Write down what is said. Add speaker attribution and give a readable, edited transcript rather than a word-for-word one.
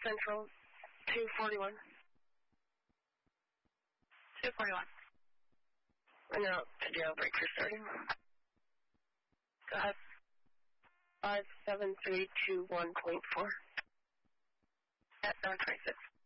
Speaker 1: Central 241.
Speaker 2: 241.
Speaker 1: And now the jailbreak restarting. Go ahead. 57321.4. At 726.